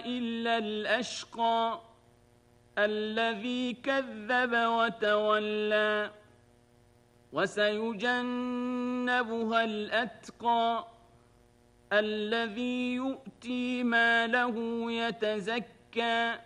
إلا الأشقى الذي كذب وتولى وسيجنبها الأتقى الذي يؤتي ماله يتزكى